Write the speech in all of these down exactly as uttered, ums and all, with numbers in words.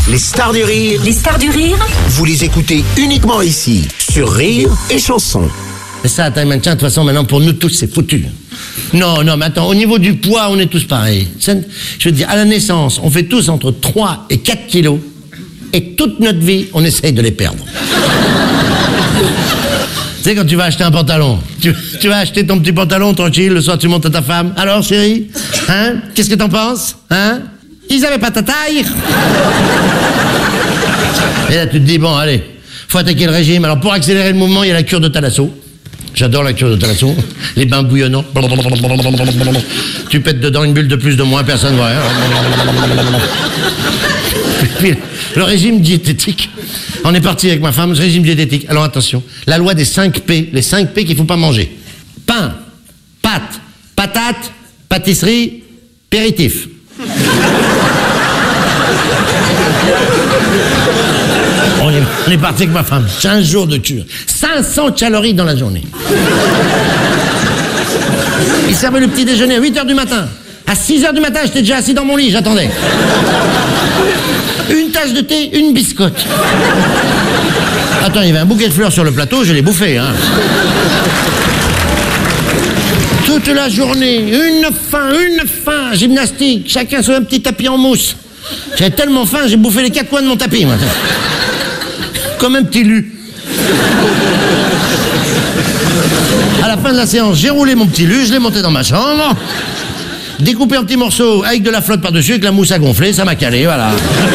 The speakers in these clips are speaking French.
Les stars du rire, Les stars du rire, vous les écoutez uniquement ici, sur Rire et Chanson. Mais ça, attends, tiens, de toute façon, maintenant, pour nous tous, c'est foutu. Non, non, mais attends, au niveau du poids, on est tous pareils. Ça, je veux dire, à la naissance, on fait tous entre trois et quatre kilos, et toute notre vie, on essaye de les perdre. Tu sais, quand tu vas acheter un pantalon, tu, tu vas acheter ton petit pantalon, tranquille, le soir, tu montes à ta femme. Alors, chérie, hein, qu'est-ce que t'en penses, hein? Ils avaient pas ta taille. Et là, tu te dis, bon, allez, faut attaquer le régime. Alors, pour accélérer le mouvement, il y a la cure de Thalasso. J'adore la cure de Thalasso. Les bains bouillonnants. Tu pètes dedans une bulle de plus, de moins, personne ne voit. Puis, le régime diététique. On est parti avec ma femme, le régime diététique. Alors, attention, la loi des cinq P, les cinq P qu'il ne faut pas manger. Pain, pâtes, patates, pâtisserie, péritif. On est, on est parti avec ma femme, quinze jours de cure, cinq cents calories dans la journée. Il servait le petit déjeuner à huit heures du matin. À six heures du matin, j'étais déjà assis dans mon lit, j'attendais. Une tasse de thé, une biscotte. Attends, il y avait un bouquet de fleurs sur le plateau, je l'ai bouffé, hein. Toute la journée, une faim, une faim, gymnastique, chacun sur un petit tapis en mousse. J'avais tellement faim, j'ai bouffé les quatre coins de mon tapis, moi. Comme un petit lu. À la fin de la séance, j'ai roulé mon petit lu, je l'ai monté dans ma chambre, découpé en petits morceaux avec de la flotte par-dessus, avec la mousse à gonfler, ça m'a calé, voilà.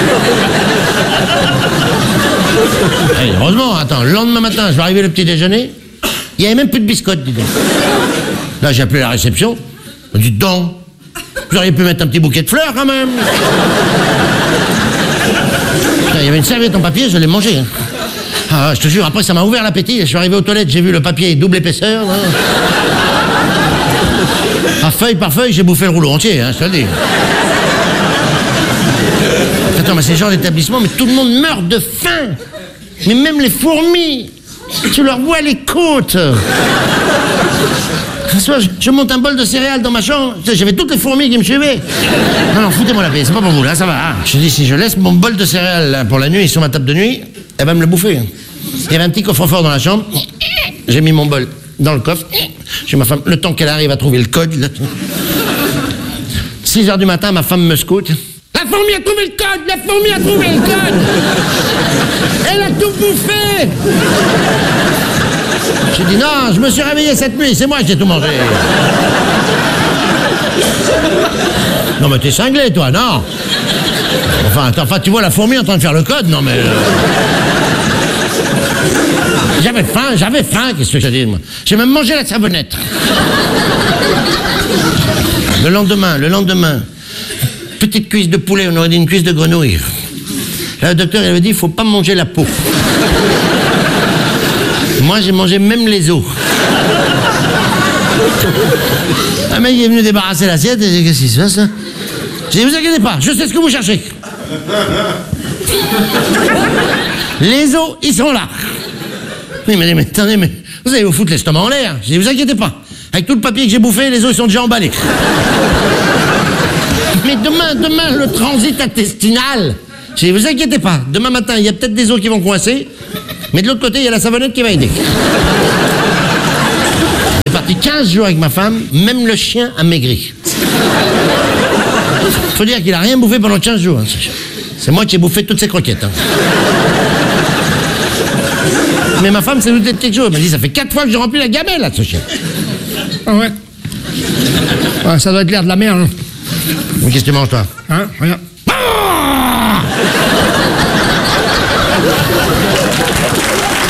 Et heureusement, attends, le lendemain matin, je vais arriver le petit déjeuner, il n'y avait même plus de biscottes, dis donc. Là, j'ai appelé la réception, on dit, donc, vous auriez pu mettre un petit bouquet de fleurs, quand même. Il y avait une serviette en papier, je l'ai mangé. Hein. Ah, je te jure, après, ça m'a ouvert l'appétit. Je suis arrivé aux toilettes, j'ai vu le papier double épaisseur. Hein. Ah, feuille par feuille, j'ai bouffé le rouleau entier, hein, je te le dis. Attends, mais c'est le genre d'établissement, mais tout le monde meurt de faim. Mais même les fourmis, tu leur vois les côtes. Un soir, je, je monte un bol de céréales dans ma chambre, j'avais toutes les fourmis qui me suivaient. Non, non, foutez-moi la paix, c'est pas pour vous, là, ça va. Hein. Je dis, si je laisse mon bol de céréales là, pour la nuit sur ma table de nuit, elle va me le bouffer. Il y avait un petit coffre-fort dans la chambre, j'ai mis mon bol dans le coffre, j'ai ma femme, le temps qu'elle arrive à trouver le code, là. six heures du matin, ma femme me scoute. La fourmi a trouvé le code, la fourmi a trouvé le code. Elle a tout bouffé. J'ai dit non, je me suis réveillé cette nuit, c'est moi qui ai tout mangé. Non mais t'es cinglé toi, non? Enfin, enfin tu vois la fourmi en train de faire le code, non mais... Euh... J'avais faim, j'avais faim, qu'est-ce que j'ai dit moi? J'ai même mangé la savonnette. Le lendemain, le lendemain, petite cuisse de poulet, on aurait dit une cuisse de grenouille. Là, le docteur il avait dit, il faut pas manger la peau. Moi, j'ai mangé même les os. Un mec est venu débarrasser l'assiette et j'ai dit, qu'est-ce qui se passe là? J'ai dit, vous inquiétez pas, je sais ce que vous cherchez. Les os, ils sont là. Il m'a dit, mais attendez, mais vous allez vous foutre l'estomac en l'air. J'ai dit, vous inquiétez pas, avec tout le papier que j'ai bouffé, les os, ils sont déjà emballés. Mais demain, demain, le transit intestinal. J'ai dit, vous inquiétez pas, demain matin, il y a peut-être des os qui vont coincer. Mais de l'autre côté, il y a la savonnette qui va aider. J'ai parti quinze jours avec ma femme, même le chien a maigri. Faut dire qu'il a rien bouffé pendant quinze jours. Hein, c'est moi qui ai bouffé toutes ces croquettes. Hein. Mais ma femme s'est doutée de quelque chose. Elle m'a dit, ça fait quatre fois que j'ai rempli la gamelle, là, ce chien. Ah ouais. Ouais, ça doit être l'air de la mer, hein. Mais qu'est-ce que tu manges, toi? Hein, regarde. Ah